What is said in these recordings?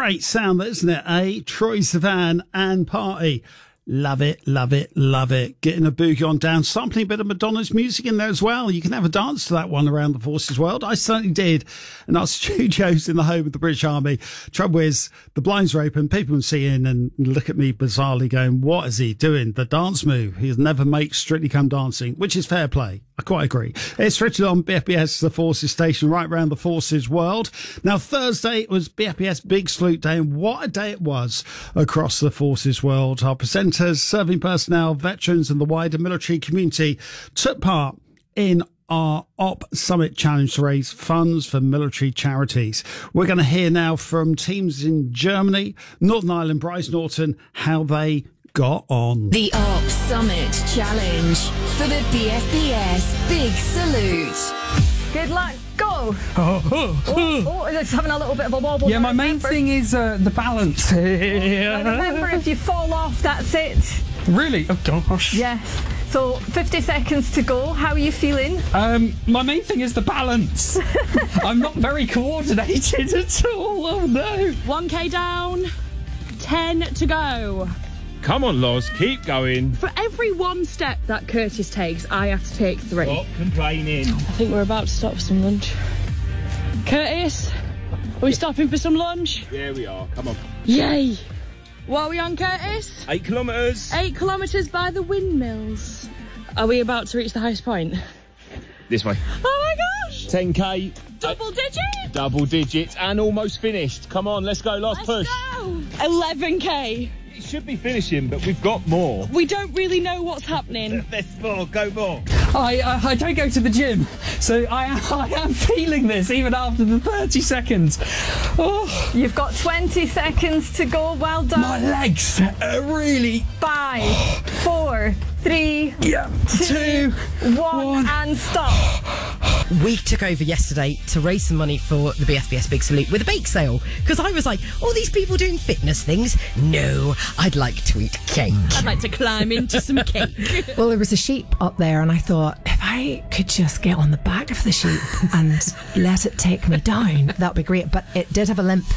Great sound, isn't it, eh? Troye Sivan and Party. Love it, love it, love it. Getting a boogie on down, sampling a bit of Madonna's music in there as well. You can have a dance to that one around the Forces World. I certainly did. And our studios in the home of the British Army. Trouble is, the blinds are open, people can see in and look at me bizarrely going, what is he doing? The dance move. He'll never make Strictly Come Dancing, which is fair play. I quite agree. It's Richard on BFBS, the Forces station, right around the Forces World. Now, Thursday was BFBS Big Salute Day, and what a day it was across the Forces World. Our presenters, serving personnel, veterans, and the wider military community took part in our Op Summit Challenge to raise funds for military charities. We're going to hear now from teams in Germany, Northern Ireland, Bryce Norton, how they got on. The Op Summit Challenge for the BFBS Big Salute. Good luck. Go. It's having a little bit of a wobble. Yeah, my main thing is the balance. Remember, if you fall off, that's it. Really? Oh, gosh. Yes. So, 50 seconds to go. How are you feeling? My main thing is the balance. I'm not very coordinated at all. Oh, no. 1K down. 10 to go. Come on, Loz, keep going. For every one step that Curtis takes, I have to take 3. Stop complaining. I think we're about to stop for some lunch. Curtis, are we stopping for some lunch? Yeah, we are. Come on. Yay! What are we on, Curtis? 8 kilometres. 8 kilometres by the windmills. Are we about to reach the highest point? This way. Oh my gosh! 10K. Double digit? Double digits and almost finished. Come on, let's go. Last push. Go! 11K. It should be finishing, but we've got more. We don't really know what's happening. There's more. Go more. I don't go to the gym, so I am feeling this even after the 30 seconds. Oh. You've got 20 seconds to go. Well done. My legs are really... 5, 4, 3, 2, 1, and stop. We took over yesterday to raise some money for the BFBS Big Salute with a bake sale, because I was like, all these people doing fitness things? No, I'd like to eat cake. I'd like to climb into some cake. Well, there was a sheep up there, and I thought, if I could just get on the back of the sheep and let it take me down, that would be great. But it did have a limp.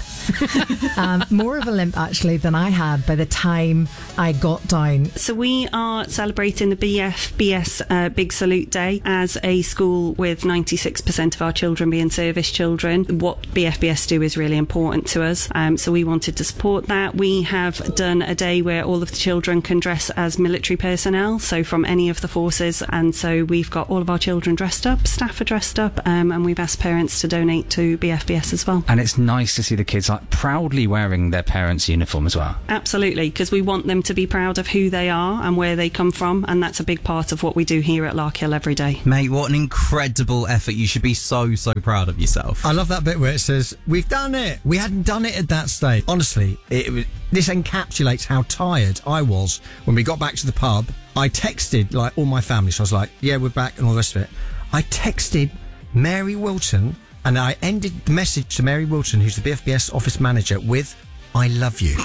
More of a limp, actually, than I had by the time I got down. So we are celebrating the BFBS Big Salute Day as a school with 96% of our children being service children. What BFBS do is really important to us, so we wanted to support that. We have done a day where all of the children can dress as military personnel, so from any of the forces, and so we've got all of our children dressed up, staff are dressed up, and we've asked parents to donate to BFBS as well. And it's nice to see the kids like proudly wearing their parents' uniform as well. Absolutely, because we want them to be proud of who they are and where they come from, and that's a big part of what we do here at Larkhill every day. Mate, what an incredible effort. You should be so proud of yourself. I love that bit where it says, we've done it. We hadn't done it at that stage. Honestly, this encapsulates how tired I was when we got back to the pub. I texted like all my family, so I was like, yeah, we're back and all the rest of it. I texted Mary Wilton, and I ended the message to Mary Wilton, who's the BFBS office manager, with, I love you.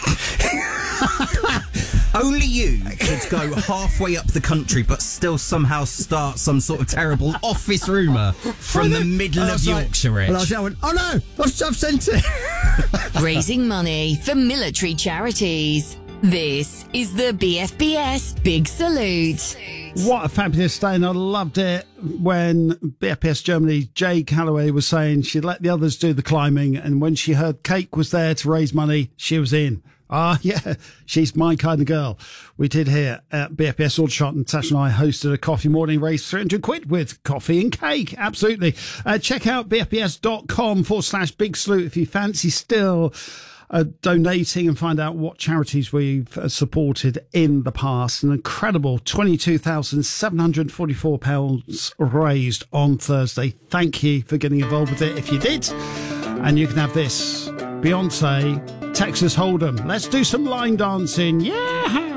Only you could go halfway up the country but still somehow start some sort of terrible office rumour from the middle of Yorkshire. Well, I went, oh no, I've sent it. Raising money for military charities. This is the BFBS Big Salute. What a fabulous day, and I loved it when BFBS Germany, Jay Calloway, was saying she'd let the others do the climbing, and when she heard Cake was there to raise money, she was in. Yeah, she's my kind of girl. We did here at BFBS Aldershot, and Tash and I hosted a coffee morning, raised 300 quid with coffee and cake. Absolutely. Check out bfbs.com/big salute if you fancy still donating and find out what charities we've supported in the past. An incredible £22,744 raised on Thursday. Thank you for getting involved with it if you did. And you can have this. Beyonce, Texas Hold'em. Let's do some line dancing. Yeah!